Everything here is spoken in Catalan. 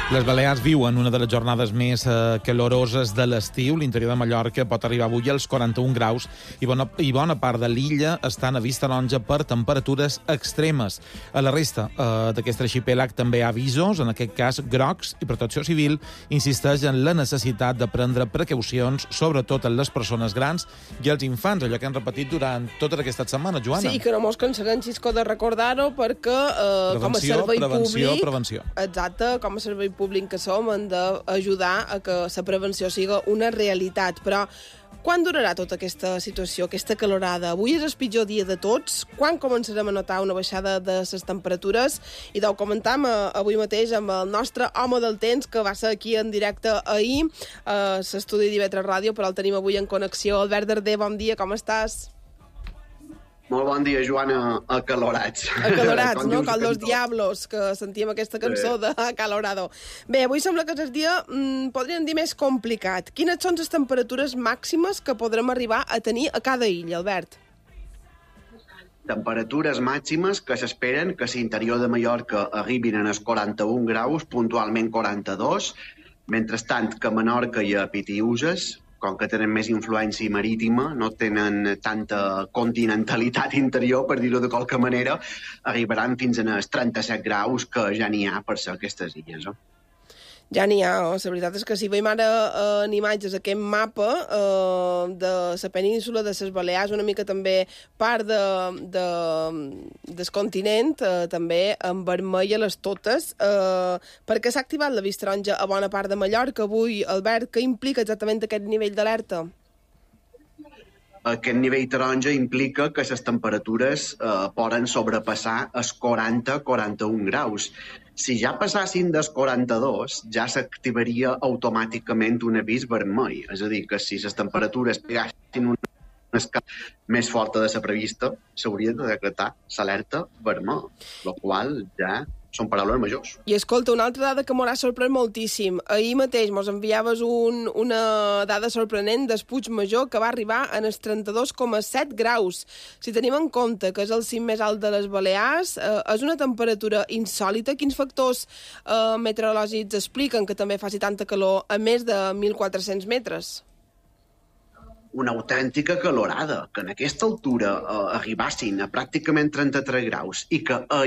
Les Balears viuen una de les jornades més caloroses de l'estiu. L'interior de Mallorca pot arribar avui als 41 graus i bona part de l'illa està a vista taronja per temperatures extremes. A la resta d'aquest arxipèlag també hi ha avisos, en aquest cas grocs, i Protecció Civil insisteix en la necessitat de prendre precaucions, sobretot en les persones grans i els infants, allò que han repetit durant totes aquestes setmanes, Joana. Sí, que no mos cansarem, Xisco, de recordar-ho, perquè com a servei públic... Prevenció. Exacte, com a servei públic que som, hem d'ajudar a que la prevenció siga una realitat. Però quan durarà tota aquesta situació, aquesta calorada? Avui és el pitjor dia de tots. Quan començarem a notar una baixada de les temperatures? I ho comentam avui mateix amb el nostre home del temps, que va ser aquí en directe ahir, a l'estudi d'IV3 Ràdio, però el tenim avui en connexió. Albert Darder, bon dia, com estàs? Molt bon dia, Joana, acalorats. Acalorats, no? Com los diablos, que sentíem aquesta cançó de Acalorado. Bé, avui sembla que és el dia, podríem dir, més complicat. Quines són les temperatures màximes que podrem arribar a tenir a cada illa, Albert? Temperatures màximes que s'esperen que l'interior de Mallorca arribin als 41 graus, puntualment 42, mentrestant que a Menorca i a Pitiüses, com que tenen més influència marítima, no tenen tanta continentalitat interior, per dir-ho de qualque manera, arribaran fins als 37 graus que ja n'hi ha per ser aquestes illes. Ja n'hi ha, la veritat és que si veiem ara en imatges aquest mapa de la península de les Balears, una mica també part del continent, també en vermell a les totes, perquè s'ha activat la vista taronja a bona part de Mallorca avui. Albert, què implica exactament aquest nivell d'alerta? Aquest nivell taronja implica que les temperatures poden sobrepassar els 40-41 graus. Si ja passassin dels 42, ja s'activaria automàticament un avís vermell. És a dir, que si les temperatures pegassin una escala més forta de la prevista, s'hauria de decretar l'alerta vermell, el qual ja són paraules majors. I escolta, una altra dada que m'haurà sorprès moltíssim. Ahir mateix mos enviaves una dada sorprenent del Puigmajor, que va arribar en els 32,7 graus. Si tenim en compte que és el cim més alt de les Balears, és una temperatura insòlita. Quins factors meteorològics expliquen que també faci tanta calor a més de 1.400 metres? Una autèntica calorada, que en aquesta altura arribassin a pràcticament 33 graus i que